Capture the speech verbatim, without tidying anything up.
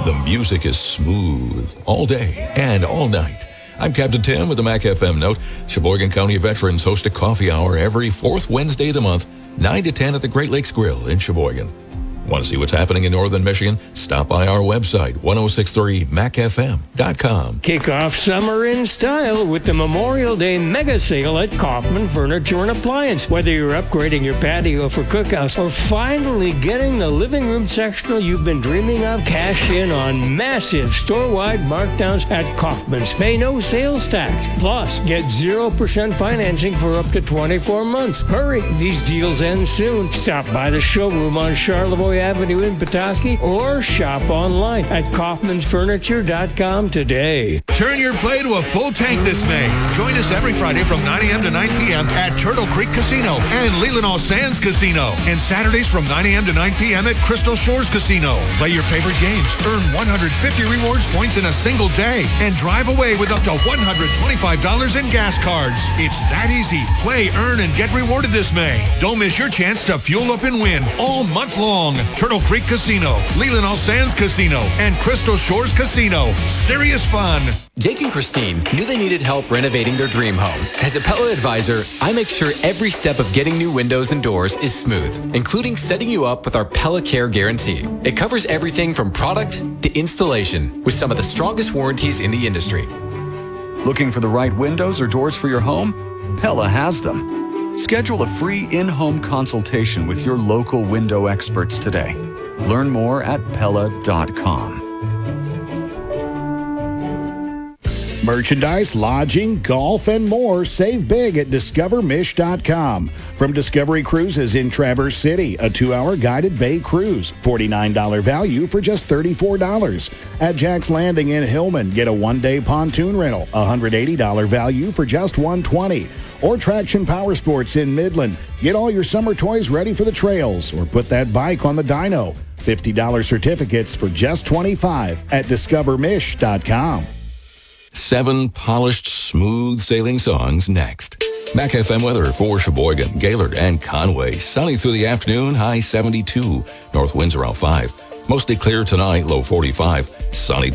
The music is smooth all day and all night. I'm Captain Tim with the Mac F M Note. Sheboygan County Veterans host a coffee hour every fourth Wednesday of the month, nine to ten at the Great Lakes Grill in Sheboygan. Want to see what's happening in northern Michigan? Stop by our website, ten sixty-three mac f m dot com. Kick off summer in style with the Memorial Day mega sale at Kaufman Furniture and Appliance. Whether you're upgrading your patio for cookhouse or finally getting the living room sectional you've been dreaming of, cash in on massive store-wide markdowns at Kaufman's. Pay no sales tax. Plus, get zero percent financing for up to twenty-four months. Hurry, these deals end soon. Stop by the showroom on Charlevoix Avenue in Petoskey or shop online at kaufmans furniture dot com today. Turn your play to a full tank this May. Join us every Friday from nine a.m. to nine p.m. at Turtle Creek Casino and Leelanau Sands Casino. And Saturdays from nine a.m. to nine p.m. at Crystal Shores Casino. Play your favorite games, earn one hundred fifty rewards points in a single day, and drive away with up to one hundred twenty-five dollars in gas cards. It's that easy. Play, earn, and get rewarded this May. Don't miss your chance to fuel up and win all month long. Turtle Creek Casino, Leelanau Sands Casino, and Crystal Shores Casino. Serious fun. Jake and Christine knew they needed help renovating their dream home. As a Pella advisor, I make sure every step of getting new windows and doors is smooth, including setting you up with our Pella Care Guarantee. It covers everything from product to installation with some of the strongest warranties in the industry. Looking for the right windows or doors for your home? Pella has them. Schedule a free in-home consultation with your local window experts today. Learn more at pella dot com. Merchandise, lodging, golf, and more. Save big at discover mish dot com. From Discovery Cruises in Traverse City, a two-hour guided bay cruise. forty-nine dollars value for just thirty-four dollars. At Jack's Landing in Hillman, get a one-day pontoon rental. one hundred eighty dollars value for just one hundred twenty dollars. Or Traction Power Sports in Midland. Get all your summer toys ready for the trails. Or put that bike on the dyno. fifty dollars certificates for just twenty-five dollars at discover mish dot com. Seven polished, smooth sailing songs next. Mac F M weather for Sheboygan, Gaylord, and Conway. Sunny through the afternoon, high seventy-two. North winds around five. Mostly clear tonight, low forty-five. Sunny